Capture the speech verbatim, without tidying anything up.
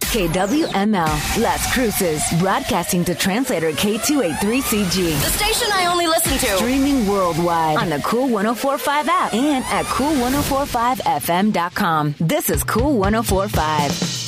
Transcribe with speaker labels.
Speaker 1: K W M L, Las Cruces, broadcasting to translator K two eighty-three C G.
Speaker 2: The station I only listen to.
Speaker 1: Streaming worldwide on the Cool ten forty-five app and at cool ten forty-five F M dot com. This is Cool ten forty-five.